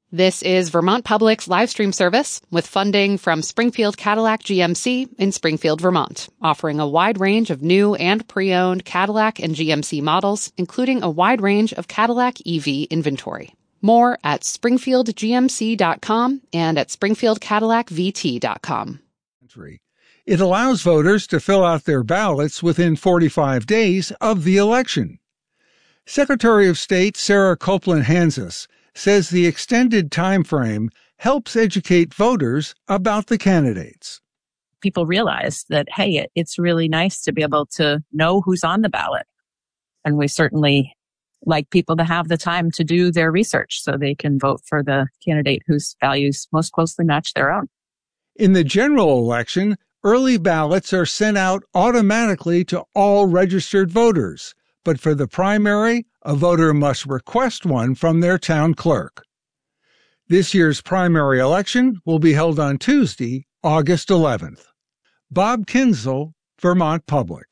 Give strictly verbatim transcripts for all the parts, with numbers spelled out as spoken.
This is Vermont Public's live stream service with funding from Springfield Cadillac G M C in Springfield, Vermont, offering a wide range of new and pre-owned Cadillac and G M C models, including a wide range of Cadillac E V inventory. More at springfield g m c dot com and at springfield cadillac v t dot com. It allows voters to fill out their ballots within forty-five days of the election. Secretary of State Sarah Copeland-Hanzus says the extended time frame helps educate voters about the candidates. People realize that, hey, it, it's really nice to be able to know who's on the ballot. And we certainly like people to have the time to do their research so they can vote for the candidate whose values most closely match their own. In the general election, early ballots are sent out automatically to all registered voters. But for the primary, a voter must request one from their town clerk. This year's primary election will be held on Tuesday, August eleventh. Bob Kinzel, Vermont Public.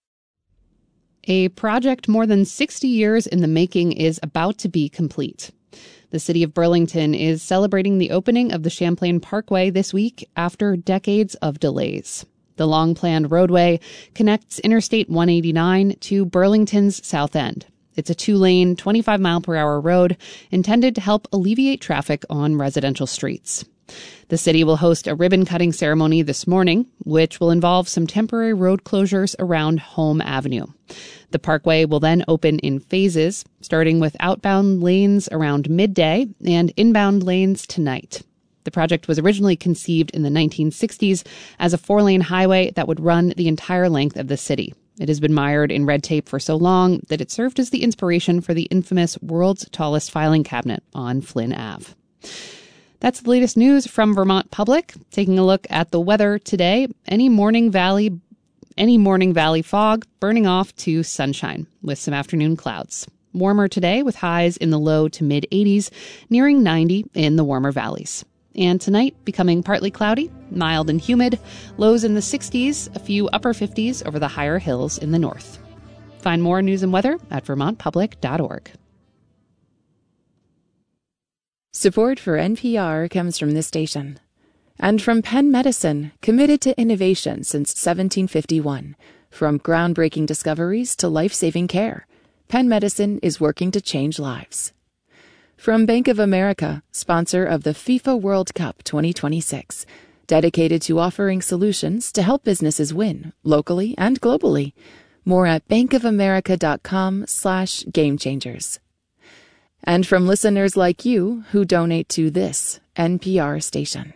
A project more than sixty years in the making is about to be complete. The city of Burlington is celebrating the opening of the Champlain Parkway this week after decades of delays. The long-planned roadway connects Interstate one eighty-nine to Burlington's South End. It's a two-lane, twenty-five mile per hour road intended to help alleviate traffic on residential streets. The city will host a ribbon-cutting ceremony this morning, which will involve some temporary road closures around Home Avenue. The parkway will then open in phases, starting with outbound lanes around midday and inbound lanes tonight. The project was originally conceived in the nineteen sixties as a four-lane highway that would run the entire length of the city. It has been mired in red tape for so long that it served as the inspiration for the infamous world's tallest filing cabinet on Flynn Avenue. That's the latest news from Vermont Public. Taking a look at the weather today, any morning valley, any morning valley fog burning off to sunshine with some afternoon clouds. Warmer today with highs in the low to mid eighties, nearing ninety in the warmer valleys. And tonight, becoming partly cloudy, mild and humid, lows in the sixties, a few upper fifties over the higher hills in the north. Find more news and weather at vermont public dot org. Support for N P R comes from this station. And from Penn Medicine, committed to innovation since seventeen fifty-one. From groundbreaking discoveries to life-saving care, Penn Medicine is working to change lives. From Bank of America, sponsor of the FIFA World Cup twenty twenty-six, dedicated to offering solutions to help businesses win, locally and globally. More at bankofamerica.com slash game changers. And from listeners like you who donate to this N P R station.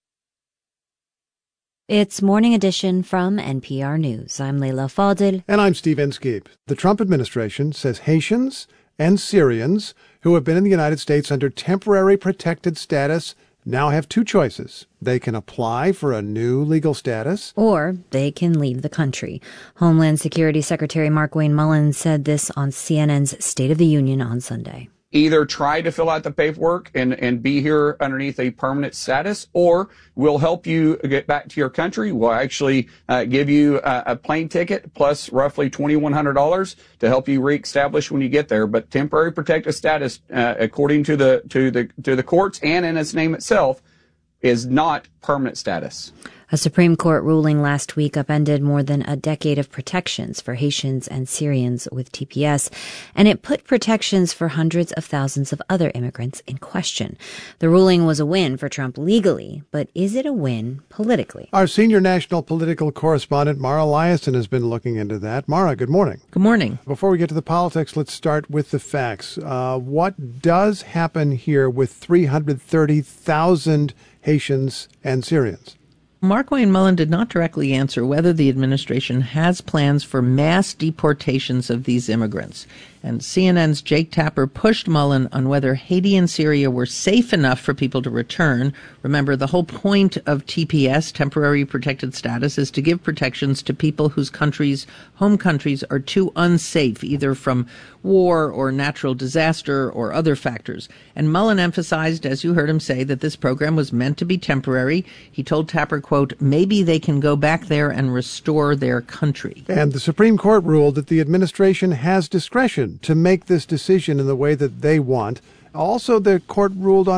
It's Morning Edition from N P R News. I'm Leila Fadel. And I'm Steve Inskeep. The Trump administration says Haitians and Syrians who have been in the United States under temporary protected status now have two choices. They can apply for a new legal status, or they can leave the country. Homeland Security Secretary Markwayne Mullin said this on C N N's State of the Union on Sunday. Either try to fill out the paperwork and, and be here underneath a permanent status, or we'll help you get back to your country. We'll actually uh, give you a, a plane ticket plus roughly twenty-one hundred dollars to help you reestablish when you get there. But temporary protected status, uh, according to the to the to the courts and in its name itself, is not permanent status. A Supreme Court ruling last week upended more than a decade of protections for Haitians and Syrians with T P S, and it put protections for hundreds of thousands of other immigrants in question. The ruling was a win for Trump legally, but is it a win politically? Our senior national political correspondent, Mara Liasson, has been looking into that. Mara, good morning. Good morning. Before we get to the politics, let's start with the facts. Uh, what does happen here with three hundred thirty thousand Haitians and Syrians? Markwayne Mullin did not directly answer whether the administration has plans for mass deportations of these immigrants. And C N N's Jake Tapper pushed Mullin on whether Haiti and Syria were safe enough for people to return. Remember, the whole point of T P S, temporary protected status, is to give protections to people whose countries, home countries, are too unsafe, either from war or natural disaster or other factors. And Mullin emphasized, as you heard him say, that this program was meant to be temporary. He told Tapper, quote, maybe they can go back there and restore their country. And the Supreme Court ruled that the administration has discretion to make this decision in the way that they want. Also, the court ruled on